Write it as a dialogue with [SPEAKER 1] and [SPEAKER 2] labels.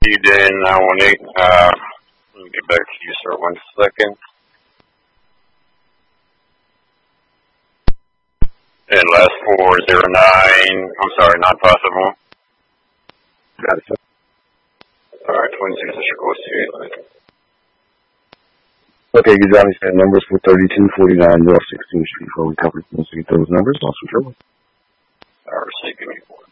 [SPEAKER 1] You did 918. Let me get back to you, sir. 1 second. And last 409. I'm sorry, 951.
[SPEAKER 2] Got it, sir.
[SPEAKER 1] Alright, 26 is your course to
[SPEAKER 2] Okay, good job. He said numbers for 3249 North 16th Street. Before we cover, once we get those numbers, I'll switch over.
[SPEAKER 1] Alright, give me 1.